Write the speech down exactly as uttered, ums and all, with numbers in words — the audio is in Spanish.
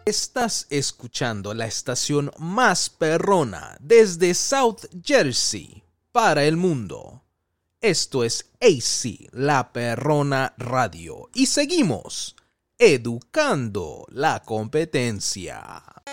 Estás escuchando la estación más perrona desde South Jersey para el mundo. Esto es A C, La Perrona Radio. Y seguimos educando la competencia.